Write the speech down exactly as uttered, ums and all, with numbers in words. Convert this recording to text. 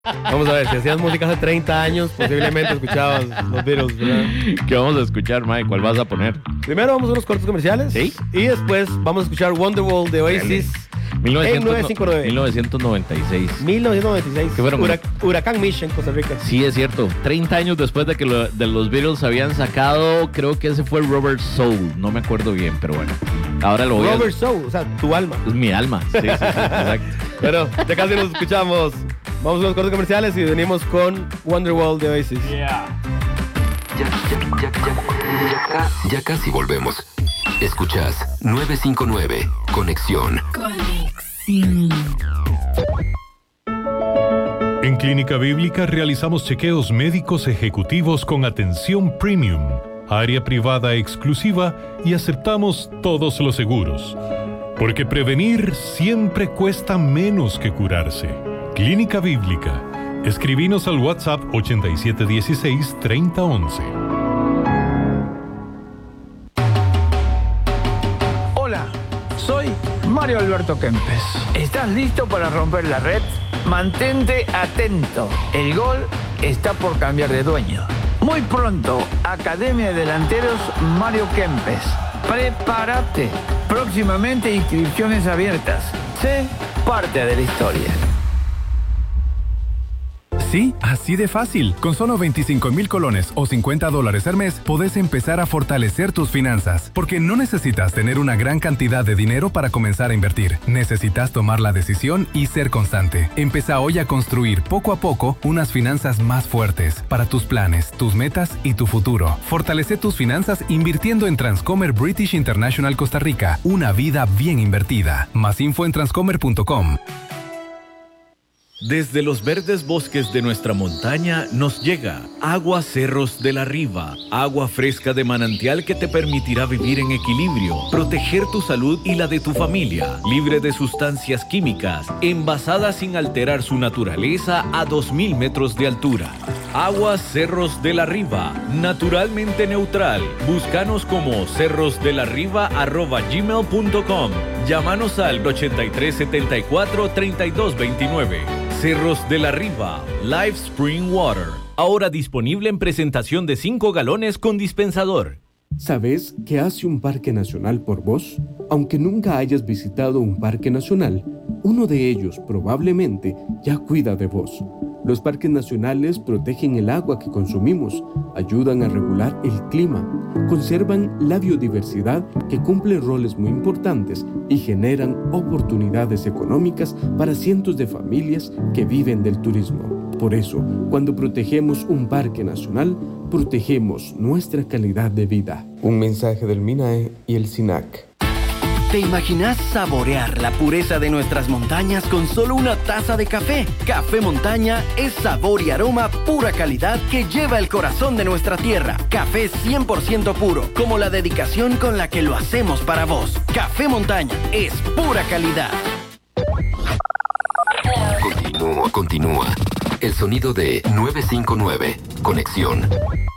Vamos a ver, si hacías música hace treinta años, posiblemente escuchabas los Beatles, ¿verdad? ¿Qué vamos a escuchar, Mike? ¿Cuál vas a poner? Primero vamos a unos cortos comerciales. ¿Sí? Y después vamos a escuchar Wonderwall de Oasis. mil novecientos, novecientos cincuenta y nueve. mil novecientos noventa y seis. mil novecientos noventa y seis. ¿Qué fueron? Hurac- Huracán Mission, Costa Rica. Sí, es cierto. treinta años después de que lo- de los Beatles habían sacado, creo que ese fue Robert Soul. No me acuerdo bien, pero bueno. Ahora lo voy a... Robert Soul, o sea, tu alma. Es mi alma. Sí, sí, sí, exacto. Pero ya casi nos escuchamos. Vamos a unos cortos comerciales y venimos con Wonderwall de Oasis. Ya, ya, ya, ya, ya, ca- ya casi volvemos. Escuchas nueve cinco nueve, Conexión. En Clínica Bíblica realizamos chequeos médicos ejecutivos con atención premium, área privada exclusiva y aceptamos todos los seguros. Porque prevenir siempre cuesta menos que curarse. Clínica Bíblica. Escribinos al WhatsApp ochenta y siete dieciséis, treinta once. Hola, soy Mario Alberto Kempes. ¿Estás listo para romper la red? Mantente atento. El gol está por cambiar de dueño. Muy pronto, Academia de Delanteros Mario Kempes. Prepárate. Próximamente inscripciones abiertas. Sé parte de la historia. Sí, así de fácil. Con solo veinticinco mil colones o cincuenta dólares al mes, podés empezar a fortalecer tus finanzas. Porque no necesitas tener una gran cantidad de dinero para comenzar a invertir. Necesitas tomar la decisión y ser constante. Empezá hoy a construir poco a poco unas finanzas más fuertes para tus planes, tus metas y tu futuro. Fortalece tus finanzas invirtiendo en Transcomer British International Costa Rica. Una vida bien invertida. Más info en transcomer punto com. Desde los verdes bosques de nuestra montaña nos llega Agua Cerros de la Riva, agua fresca de manantial que te permitirá vivir en equilibrio, proteger tu salud y la de tu familia, libre de sustancias químicas, envasada sin alterar su naturaleza a dos mil metros de altura. Agua Cerros de la Riva, naturalmente neutral. Búscanos como cerrosdelariva arroba gmail punto com. Llámanos al ochenta y tres setenta y cuatro treinta y dos veintinueve. Cerros de la Riva, Live Spring Water. Ahora disponible en presentación de cinco galones con dispensador. ¿Sabes qué hace un parque nacional por vos? Aunque nunca hayas visitado un parque nacional, uno de ellos probablemente ya cuida de vos. Los parques nacionales protegen el agua que consumimos, ayudan a regular el clima, conservan la biodiversidad que cumple roles muy importantes y generan oportunidades económicas para cientos de familias que viven del turismo. Por eso, cuando protegemos un parque nacional, protegemos nuestra calidad de vida. Un mensaje del MINAE y el SINAC. ¿Te imaginas saborear la pureza de nuestras montañas con solo una taza de café? Café Montaña es sabor y aroma pura calidad que lleva el corazón de nuestra tierra. Café cien por ciento puro, como la dedicación con la que lo hacemos para vos. Café Montaña es pura calidad. Continúa, continúa. El sonido de nueve cinco nueve, Conexión.